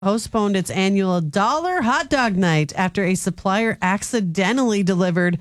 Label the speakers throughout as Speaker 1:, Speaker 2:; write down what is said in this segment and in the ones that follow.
Speaker 1: postponed its annual dollar hot dog night after a supplier accidentally delivered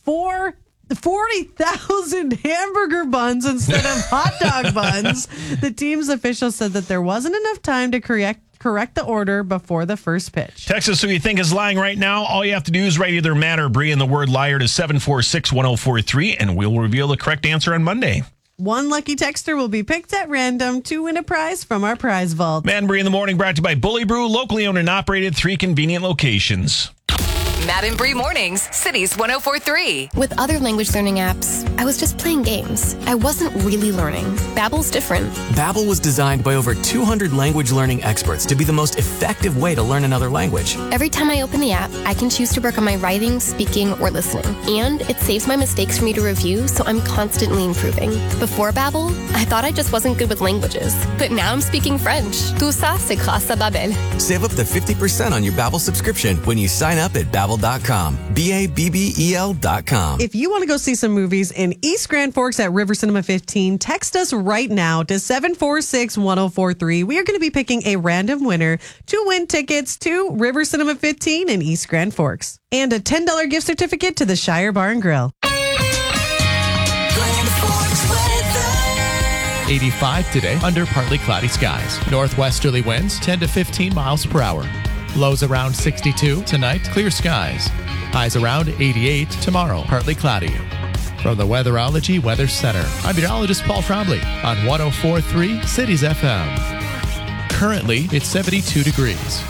Speaker 1: 40,000 hamburger buns instead of hot dog buns. The team's officials said that there wasn't enough time to correct the order before the first pitch.
Speaker 2: Text us who you think is lying right now. All you have to do is write either Matt or Bree in the word liar to 746-1043, and we'll reveal the correct answer on Monday.
Speaker 1: One lucky texter will be picked at random to win a prize from our prize vault.
Speaker 2: Matt and Bree in the morning, brought to you by Bully Brew, locally owned and operated, 3 convenient locations.
Speaker 3: Matt and Bree Mornings, Cities 104.3.
Speaker 4: With other language learning apps, I was just playing games. I wasn't really learning. Babbel's different.
Speaker 5: Babbel was designed by over 200 language learning experts to be the most effective way to learn another language.
Speaker 4: Every time I open the app, I can choose to work on my writing, speaking, or listening. And it saves my mistakes for me to review, so I'm constantly improving. Before Babbel, I thought I just wasn't good with languages. But now I'm speaking French. Tout ça, c'est grâce à Babbel.
Speaker 5: Save up to 50% on your Babbel subscription when you sign up at Babbel.com. Babbel.com.
Speaker 1: If you want to go see some movies in East Grand Forks at River Cinema 15, text us right now to 746-1043. We are going to be picking a random winner to win tickets to River Cinema 15 in East Grand Forks and a $10 gift certificate to the Shire Bar and Grill.
Speaker 6: 85 today under partly cloudy skies. Northwesterly winds 10 to 15 miles per hour. Lows around 62 tonight, clear skies. Highs around 88 tomorrow, partly cloudy. From the Weatherology Weather Center, I'm meteorologist Paul Trombley on 104.3 Cities FM. Currently, it's 72 degrees.